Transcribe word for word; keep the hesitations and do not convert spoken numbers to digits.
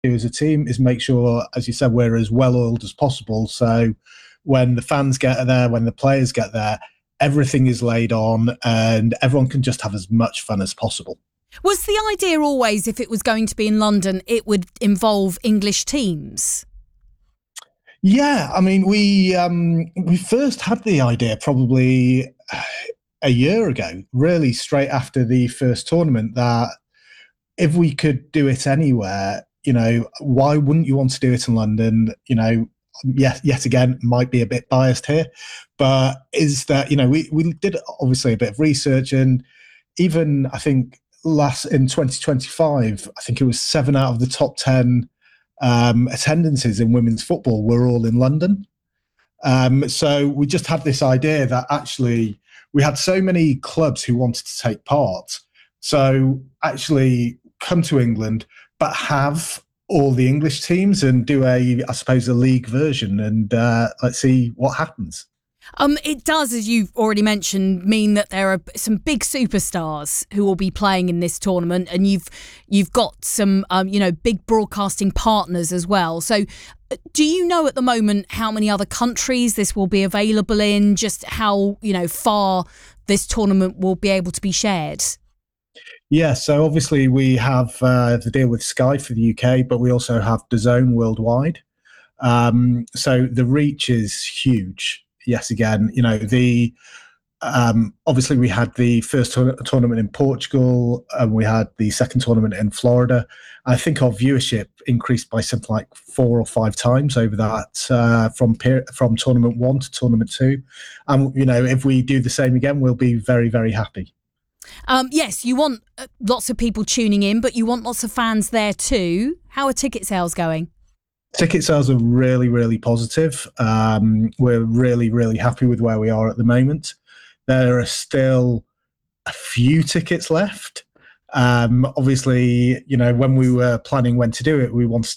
do as a team is make sure, as you said, we're as well oiled as possible. So when the fans get there, when the players get there, everything is laid on and everyone can just have as much fun as possible. Was the idea always, if it was going to be in London, it would involve English teams? Yeah, I mean, we um, we first had the idea probably a year ago, really straight after the first tournament, that if we could do it anywhere, you know, why wouldn't you want to do it in London? You know, yet, yet again, might be a bit biased here, but is that, you know, we, we did obviously a bit of research, and even I think last in twenty twenty-five, I think it was seven out of the top ten um, attendances in women's football were all in London. Um, so we just had this idea that actually we had so many clubs who wanted to take part. So actually come to England, but have all the English teams and do a, I suppose, a league version, and uh, let's see what happens. Um, it does, as you've already mentioned, mean that there are some big superstars who will be playing in this tournament, and you've you've got some, um, you know, big broadcasting partners as well. So, do you know at the moment how many other countries this will be available in? Just how, you know, far this tournament will be able to be shared? Yeah, so obviously we have uh, the deal with Sky for the U K, but we also have DAZN worldwide. Um, so the reach is huge. Yes, again, you know, the um, obviously we had the first tour- tournament in Portugal, and we had the second tournament in Florida. I think our viewership increased by something like four or five times over that uh, from per- from tournament one to tournament two. And you know, if we do the same again, we'll be very, very happy. Um, yes, you want uh, lots of people tuning in, but you want lots of fans there too. How are ticket sales going? Ticket sales are really, really positive. Um, we're really, really happy with where we are at the moment. There are still a few tickets left. Um, obviously, you know, when we were planning when to do it, we wanted